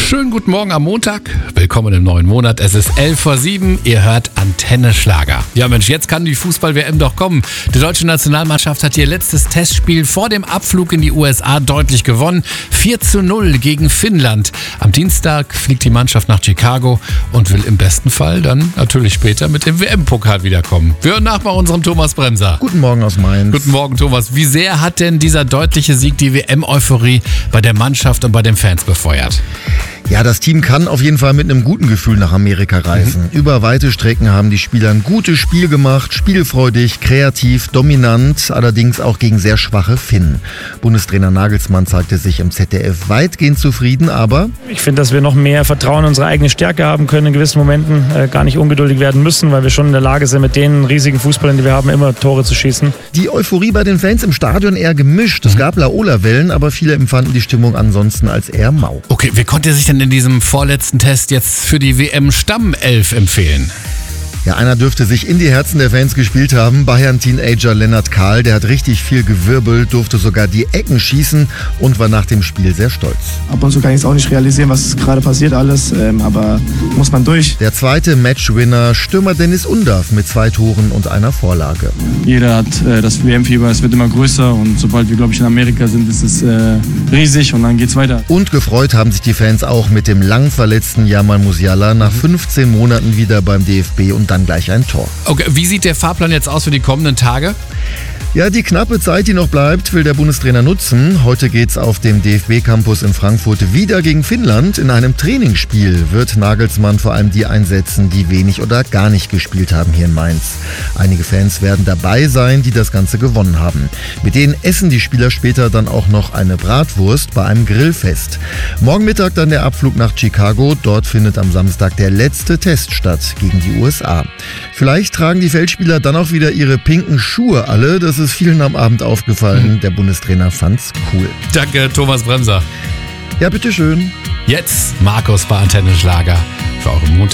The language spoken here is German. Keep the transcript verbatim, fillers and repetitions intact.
Schönen guten Morgen am Montag. Willkommen im neuen Monat. Es ist elf vor sieben. Ihr hört Antenne Schlager. Ja Mensch, jetzt kann die Fußball-W M doch kommen. Die deutsche Nationalmannschaft hat ihr letztes Testspiel vor dem Abflug in die U S A deutlich gewonnen. vier zu null gegen Finnland. Am Dienstag fliegt die Mannschaft nach Chicago und will im besten Fall dann natürlich später mit dem W M-Pokal wiederkommen. Wir hören nach bei unserem Thomas Bremser. Guten Morgen aus Mainz. Guten Morgen, Thomas. Wie sehr hat denn dieser deutliche Sieg die W M-Euphorie bei der Mannschaft und bei den Fans befeuert? Ja, das Team kann auf jeden Fall mit einem guten Gefühl nach Amerika reisen. Mhm. Über weite Strecken haben die Spieler ein gutes Spiel gemacht, spielfreudig, kreativ, dominant, allerdings auch gegen sehr schwache Finnen. Bundestrainer Nagelsmann zeigte sich im Z D F weitgehend zufrieden, aber... Ich finde, dass wir noch mehr Vertrauen in unsere eigene Stärke haben können in gewissen Momenten, äh, gar nicht ungeduldig werden müssen, weil wir schon in der Lage sind, mit den riesigen Fußballern, die wir haben, immer Tore zu schießen. Die Euphorie bei den Fans im Stadion eher gemischt. Es gab Laola-Wellen, aber viele empfanden die Stimmung ansonsten als eher mau. Okay, wie konnte sich denn in diesem vorletzten Test jetzt für die W M-Stammelf empfehlen? Ja, einer dürfte sich in die Herzen der Fans gespielt haben. Bayern-Teenager Lennart Kahl, der hat richtig viel gewirbelt, durfte sogar die Ecken schießen und war nach dem Spiel sehr stolz. Ab und zu kann ich es auch nicht realisieren, was gerade passiert alles, ähm, aber muss man durch. Der zweite Matchwinner, Stürmer Dennis Undav mit zwei Toren und einer Vorlage. Jeder hat äh, das W M-Fieber, es wird immer größer und sobald wir, glaube ich, in Amerika sind, ist es äh, riesig und dann geht's weiter. Und gefreut haben sich die Fans auch mit dem lang verletzten Jamal Musiala nach fünfzehn Monaten wieder beim D F B und dann gleich ein Tor. Okay, wie sieht der Fahrplan jetzt aus für die kommenden Tage? Ja, die knappe Zeit, die noch bleibt, will der Bundestrainer nutzen. Heute geht's auf dem D F B-Campus in Frankfurt wieder gegen Finnland. In einem Trainingsspiel wird Nagelsmann vor allem die einsetzen, die wenig oder gar nicht gespielt haben hier in Mainz. Einige Fans werden dabei sein, die das Ganze gewonnen haben. Mit denen essen die Spieler später dann auch noch eine Bratwurst bei einem Grillfest. Morgen Mittag dann der Abflug nach Chicago. Dort findet am Samstag der letzte Test statt gegen die U S A. Vielleicht tragen die Feldspieler dann auch wieder ihre pinken Schuhe alle. Das ist vielen am Abend aufgefallen. Der Bundestrainer fand's cool. Danke, Thomas Bremser. Ja, bitteschön. Jetzt Markus bei Antenne Schlager für euren Montag.